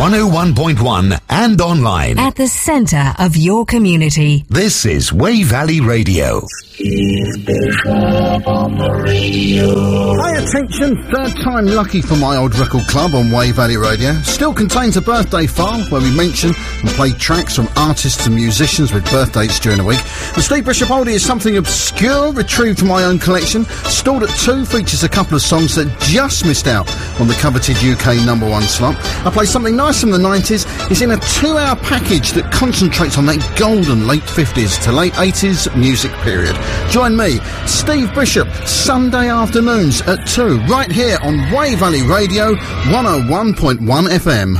101.1 and online. At the centre of your community. This is Way Valley Radio. Steve Bishop on the radio. Pay attention, third time lucky for my old record club on Way Valley Radio. Still contains a birthday file where we mention and play tracks from artists and musicians with birth dates during the week. The Steve Bishop Oldie is something obscure, retrieved from my own collection. Stored at 2, features a couple of songs that just missed out on the coveted UK #1 slot. I play something nice from the 90s. It's in a 2-hour package that concentrates on that golden late 50s to late 80s music period. Join me, Steve Bishop, Sunday afternoons at 2, right here on Way Valley Radio 101.1 FM.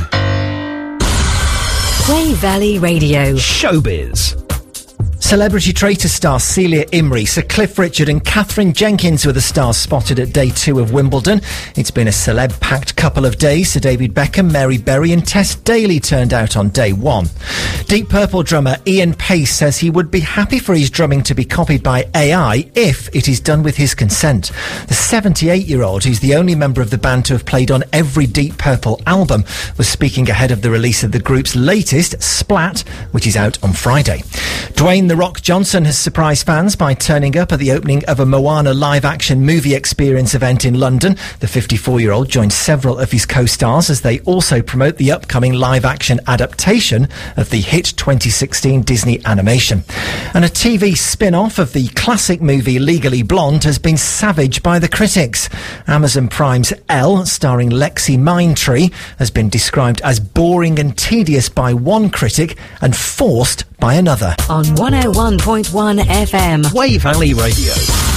Way Valley Radio. Showbiz. Celebrity Traitor star Celia Imrie, Sir Cliff Richard and Catherine Jenkins were the stars spotted at day 2 of Wimbledon. It's been a celeb-packed couple of days. Sir David Beckham, Mary Berry and Tess Daly turned out on day 1. Deep Purple drummer Ian Pace says he would be happy for his drumming to be copied by AI if it is done with his consent. The 78-year-old, who's the only member of the band to have played on every Deep Purple album, was speaking ahead of the release of the group's latest, Splat, which is out on Friday. Dwayne The Rock Johnson has surprised fans by turning up at the opening of a Moana live-action movie experience event in London. The 54-year-old joined several of his co-stars as they also promote the upcoming live-action adaptation of the hit 2016 Disney animation. And a TV spin-off of the classic movie Legally Blonde has been savaged by the critics. Amazon Prime's Elle, starring Lexi Mindtree, has been described as boring and tedious by one critic and forced by another. On 101.1 FM. Way Valley Radio.